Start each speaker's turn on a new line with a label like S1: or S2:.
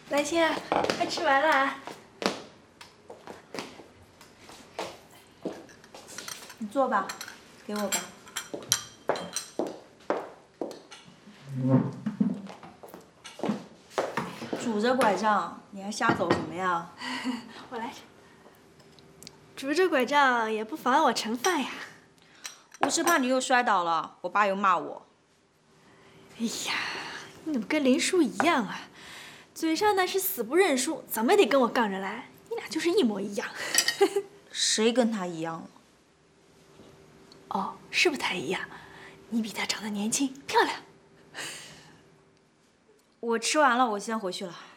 S1: 来欣，快吃完了啊！
S2: 你坐吧，给我吧。拄着拐杖，你还瞎走什么呀？
S1: 我来。拄着拐杖也不妨碍我盛饭呀。
S2: 我是怕你又摔倒了，我爸又骂我。
S1: 哎呀，你怎么跟林叔一样啊？嘴上呢是死不认输，怎么也得跟我杠着来。你俩就是一模一样。
S2: 谁跟他一样了？
S1: 哦，是不太一样。你比他长得年轻漂亮。
S2: 我吃完了，我先回去了。